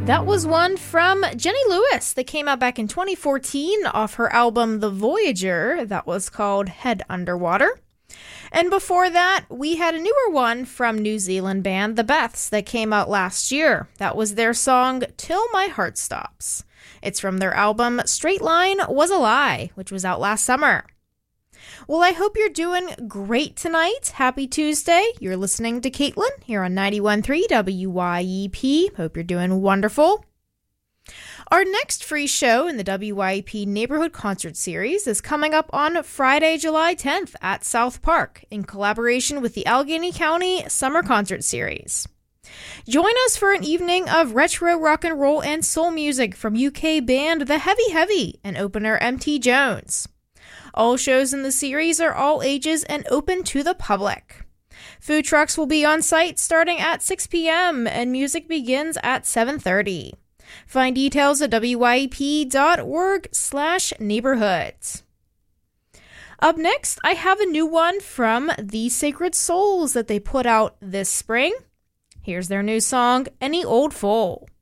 That was one from Jenny Lewis that came out back in 2014 off her album The Voyager. That was called Head Underwater. And before that, we had a newer one from New Zealand band The Beths that came out last year. That was their song Till My Heart Stops. It's from their album Straight Line Was a Lie, which was out last summer. Well, I hope you're doing great tonight. Happy Tuesday. You're listening to Caitlin here on 91.3 WYEP. Hope you're doing wonderful. Our next free show in the WYEP Neighborhood Concert Series is coming up on Friday, July 10th at South Park in collaboration with the Allegheny County Summer Concert Series. Join us for an evening of retro rock and roll and soul music from UK band The Heavy Heavy and opener MT Jones. All shows in the series are all ages and open to the public. Food trucks will be on site starting at 6 p.m. and music begins at 7:30. Find details at wyep.org/neighborhoods. Up next, I have a new one from The Sacred Souls that they put out this spring. Here's their new song, Any Old Fool.